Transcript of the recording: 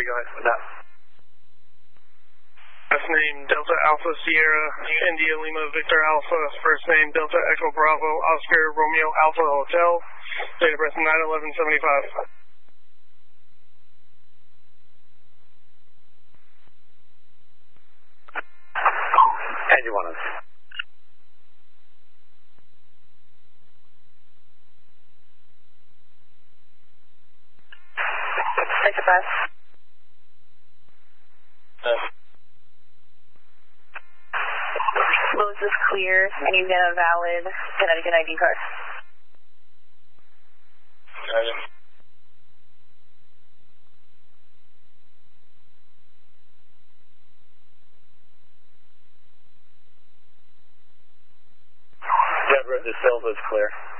go ahead with that. Last name Delta Alpha Sierra India Lima Victor Alpha. First name Delta Echo Bravo Oscar Romeo Alpha Hotel. Date of birth 9/11/75. And you want us. Take a bus. Lowe's is clear, and you've got a valid Connecticut ID card. Deborah De Silva is clear.